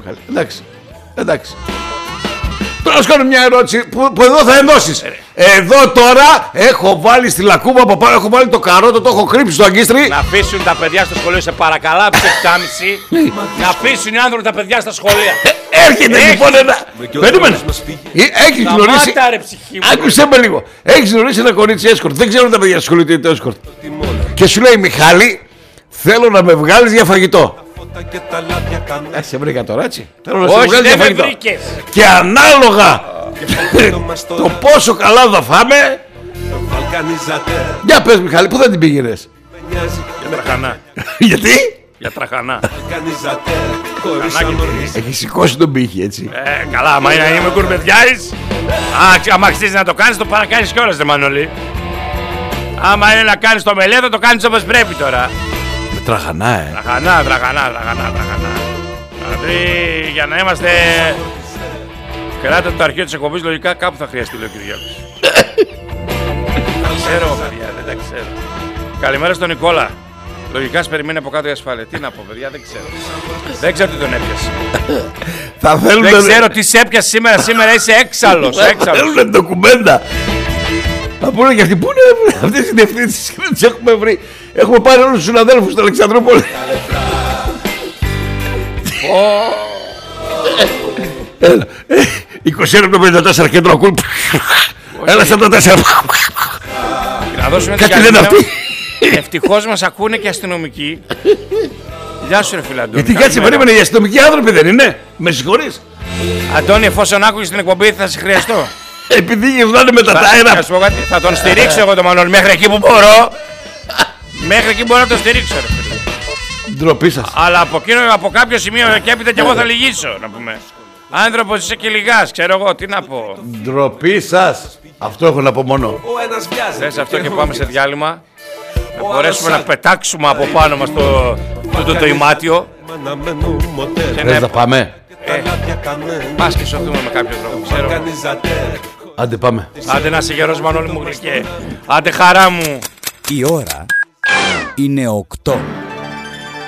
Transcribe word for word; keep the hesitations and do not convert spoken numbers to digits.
Μιχάλη. Εντάξει. Εντάξει. Τώρα σου κάνω μια ερώτηση που, που εδώ θα ενώσεις. Εδώ τώρα έχω βάλει στη λακκούβα από πάνω, έχω βάλει το καρότο, το έχω κρύψει στο αγκίστρι. Να αφήσουν τα παιδιά στο σχολείο, σε παρακαλώ, από τις επτά και μισή. Να αφήσουν οι άνθρωποι τα παιδιά στα σχολεία. Έρχεται λοιπόν ένα. Περίμενε. Έχεις γνωρίσει. Άκουσε με λίγο. Έχεις γνωρίσει ένα κορίτσι έσκορτ. Δεν ξέρουν τα παιδιά στο σχολείο τι είναι το έσκορτ. Και σου λέει, Μιχάλη, θέλω να με βγάλεις για φαγητό. Ε, σε βρήκα τώρα, έτσι. Θέλω να σε βγάλεις για φαγητό. Και ανάλογα το πόσο καλά θα φάμε. Για πες, Μιχάλη, πού θα την πήγαινες? Για τραχανά. Γιατί? Για τραχανά. Έχει σηκώσει τον πύχη, έτσι. Ε, καλά, άμα είναι να είμαι κουρμπεδιάρης. Άμα αξίζει να το κάνεις, το παρακάνεις κιόλας, δε Μανώλη. Άμα είναι να κάνεις το μελέτο, το κάνεις όπως πρέπει τώρα. Με τραχανά, ε. Τραχανά, τραχανά, τραχανά, τραχανά. Δηλαδή, για να είμαστε... Κράτε το αρχείο της εκπομπής, λογικά κάπου θα χρειαστεί, λέει ο Κυριάκος. Δεν ξέρω, παιδιά, δεν τα ξέρω. Καλημέρα στον Νικόλα. Λογικά σε περιμένει από κάτω η ασφάλεια. Τι να πω, παιδιά, δεν ξέρω. Δεν ξέρω τι τον έπιασε. Θα θέλουν δεν ξέρω τι σε έπιασε σήμερα. Σήμερα είσαι έξαλλος. Θα θέλουν ντοκουμέντα. Θα πούνε και αυτοί, πού είναι αυτές οι διευθύνσεις και δεν τις έχουμε βρει. Έχουμε πάρει όλους τους συναδέλφους στην Αλεξανδρούπολη. Έλα, είκοσι ένα από το πενήντα τέσσερα κέντρο ακούν. Έλα σαν τα τέσσερα. Να δώσουμε κάτι λένε αυτοί. Ευτυχώς μας ακούνε και αστυνομικοί. Γεια σου ρε φίλε Αντώνη. Γιατί κάτσε, περίμενε, οι αστυνομικοί άνθρωποι δεν είναι? Με συγχωρείς. Αντώνη, εφόσον άκουγες την εκπομπή θα σε χρειαστώ. Επειδή γυρνάνε με τα τάιρα. Θα τον στηρίξω εγώ τον Μανώλη μέχρι εκεί που μπορώ. Μέχρι εκεί μπορώ να τον στηρίξω ρε φίλε. Ντροπή σας. Αλλά από, εκείνο, από κάποιο σημείο και έπειτα και εγώ θα λυγίσω, να πούμε. Άνθρωπος είσαι και λιγάς, ξέρω εγώ, τι να πω. Ντροπή σας. Αυτό έχω να πω μόνο. Θες αυτό και πάμε σε διάλειμμα. Να μπορέσουμε να πετάξουμε από πάνω μας το, το, το, το ημάτιο. Θες να πάμε? Ε, πας και σωθούμε με κάποιο τρόπο, ξέρω. Άντε πάμε. Άντε να είσαι γερός Μανώλη μου γλυκέ. Άντε χαρά μου. Η ώρα είναι οκτώ.